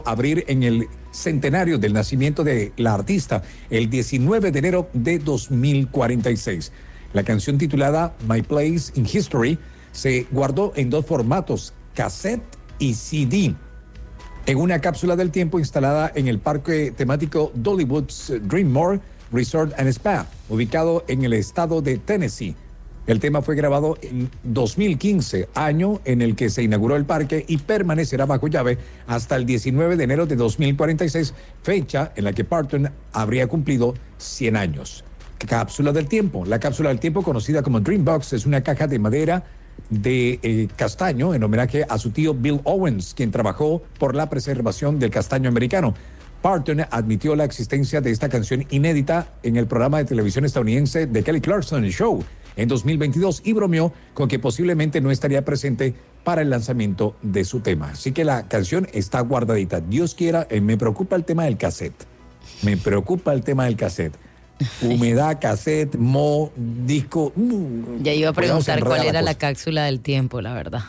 abrir en el centenario del nacimiento de la artista, el 19 de enero de 2046. La canción titulada My Place in History se guardó en dos formatos, cassette y CD, en una cápsula del tiempo instalada en el parque temático Dollywood's Dreammore Resort and Spa, ubicado en el estado de Tennessee. El tema fue grabado en 2015, año en el que se inauguró el parque, y permanecerá bajo llave hasta el 19 de enero de 2046, fecha en la que Parton habría cumplido 100 años. Cápsula del tiempo. La cápsula del tiempo, conocida como Dreambox, es una caja de madera de castaño en homenaje a su tío Bill Owens, quien trabajó por la preservación del castaño americano. Parton admitió la existencia de esta canción inédita en el programa de televisión estadounidense The Kelly Clarkson Show en 2022 y bromeó con que posiblemente no estaría presente para el lanzamiento de su tema. Así que la canción está guardadita. Dios quiera, me preocupa el tema del cassette. Me preocupa el tema del cassette. Humedad, cassette, disco. Ya iba a preguntar cuál era la cápsula del tiempo, la verdad.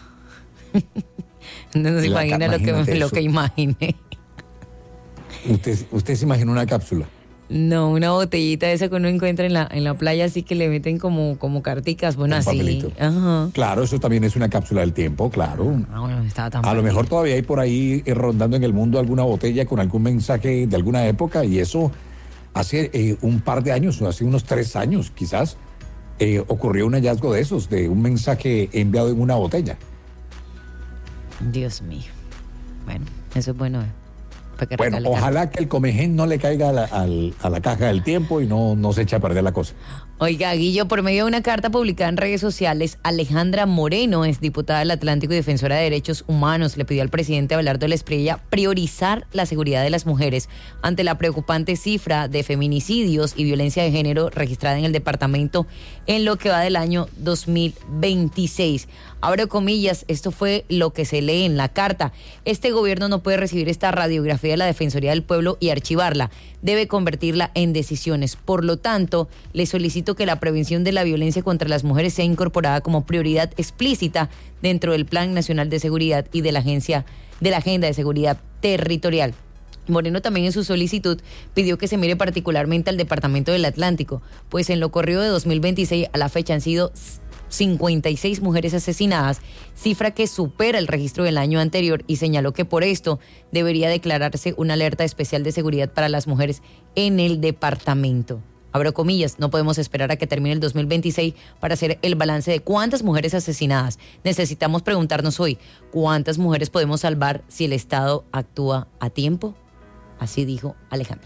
No se imagina lo que imaginé. ¿Usted se imagina una cápsula? No, una botellita esa que uno encuentra en la playa, así que le meten como carticas, bueno, así. Ajá. Claro, eso también es una cápsula del tiempo, claro. Bueno, estaba tan a lo mejor todavía hay por ahí rondando en el mundo alguna botella con algún mensaje de alguna época, y eso hace un par de años, hace unos 3 años quizás, ocurrió un hallazgo de esos, de un mensaje enviado en una botella. Dios mío. Bueno, eso es bueno. Bueno, ojalá que el comején no le caiga a la caja del tiempo y no se eche a perder la cosa. Oiga, Guillo, por medio de una carta publicada en redes sociales, Alejandra Moreno, es diputada del Atlántico y defensora de derechos humanos, le pidió al presidente Abelardo Lesprilla priorizar la seguridad de las mujeres ante la preocupante cifra de feminicidios y violencia de género registrada en el departamento en lo que va del año 2026. Abro comillas, esto fue lo que se lee en la carta. Este gobierno no puede recibir esta radiografía de la Defensoría del Pueblo y archivarla. Debe convertirla en decisiones. Por lo tanto, le solicito que la prevención de la violencia contra las mujeres sea incorporada como prioridad explícita dentro del Plan Nacional de Seguridad y de la Agenda de Seguridad Territorial. Moreno también en su solicitud pidió que se mire particularmente al Departamento del Atlántico, pues en lo corrido de 2026 a la fecha han sido 56 mujeres asesinadas, cifra que supera el registro del año anterior, y señaló que por esto debería declararse una alerta especial de seguridad para las mujeres en el departamento. Abro comillas, no podemos esperar a que termine el 2026 para hacer el balance de cuántas mujeres asesinadas. Necesitamos preguntarnos hoy, ¿cuántas mujeres podemos salvar si el Estado actúa a tiempo? Así dijo Alejandra.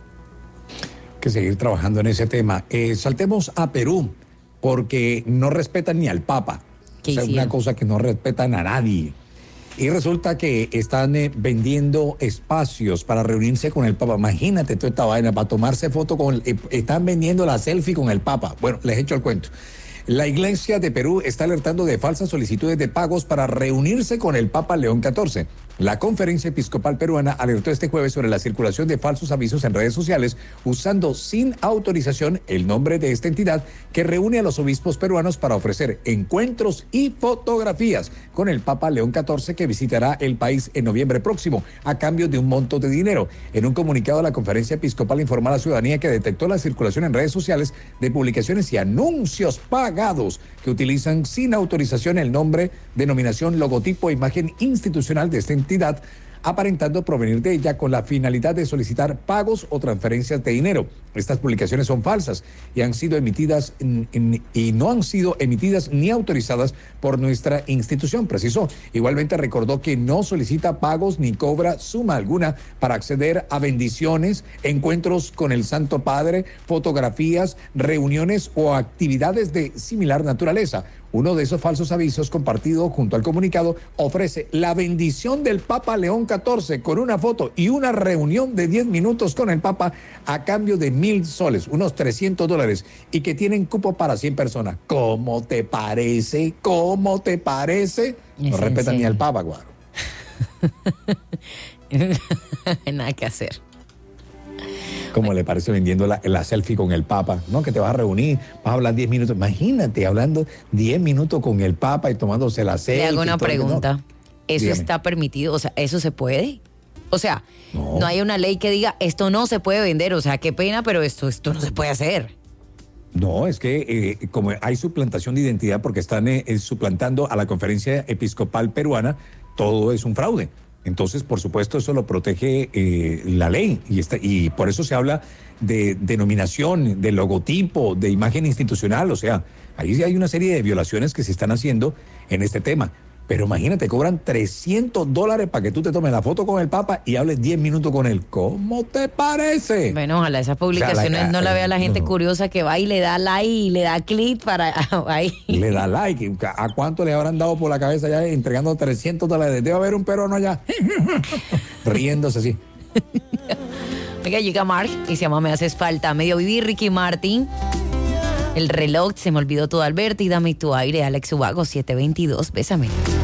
Hay que seguir trabajando en ese tema. Saltemos a Perú, porque no respetan ni al Papa. O sea, es una cosa que no respetan a nadie. Y resulta que están vendiendo espacios para reunirse con el Papa. Imagínate toda esta vaina, para tomarse foto con están vendiendo la selfie con el Papa. Bueno, les echo el cuento. La Iglesia de Perú está alertando de falsas solicitudes de pagos para reunirse con el Papa León XIV. La Conferencia Episcopal Peruana alertó este jueves sobre la circulación de falsos avisos en redes sociales usando sin autorización el nombre de esta entidad que reúne a los obispos peruanos para ofrecer encuentros y fotografías con el Papa León XIV, que visitará el país en noviembre próximo a cambio de un monto de dinero. En un comunicado, la Conferencia Episcopal informó a la ciudadanía que detectó la circulación en redes sociales de publicaciones y anuncios pagados que utilizan sin autorización el nombre, denominación, logotipo e imagen institucional de esta entidad, aparentando provenir de ella con la finalidad de solicitar pagos o transferencias de dinero. Estas publicaciones son falsas y han sido emitidas y no han sido emitidas ni autorizadas por nuestra institución, precisó. Igualmente recordó que no solicita pagos ni cobra suma alguna para acceder a bendiciones, encuentros con el Santo Padre, fotografías, reuniones o actividades de similar naturaleza. Uno de esos falsos avisos compartido junto al comunicado ofrece la bendición del Papa León XIV con una foto y una reunión de 10 minutos con el Papa a cambio de 1,000 soles, unos $300, y que tienen cupo para 100 personas. ¿Cómo te parece? ¿Cómo te parece? No respetan ni al Papa, guaro. Nada que hacer. ¿Cómo le parece vendiendo la selfie con el Papa? ¿No? Que te vas a reunir, vas a hablar 10 minutos. Imagínate hablando 10 minutos con el Papa y tomándose la selfie. Le hago una pregunta. ¿No? ¿Eso Dígame. está permitido? O sea, ¿eso se puede? O sea, no hay una ley que diga esto no se puede vender. O sea, qué pena, pero esto no se puede hacer. No, es que como hay suplantación de identidad porque están suplantando a la Conferencia Episcopal Peruana, todo es un fraude. Entonces, por supuesto, eso lo protege la ley y por eso se habla de denominación, de logotipo, de imagen institucional. O sea, ahí hay una serie de violaciones que se están haciendo en este tema. Pero imagínate, cobran $300 para que tú te tomes la foto con el Papa y hables 10 minutos con él. ¿Cómo te parece? Bueno, ojalá esas publicaciones no la vea la gente curiosa que va y le da like y le da clic para ahí. Le da like. ¿A cuánto le habrán dado por la cabeza ya entregando $300? Debe haber un peruano allá riéndose así. Oiga, llega Mark y se llama Me Haces Falta. Medio vivir Ricky Martin. El reloj, se me olvidó todo, Alberto, y dame tu aire, Alex Ubago, 722, bésame.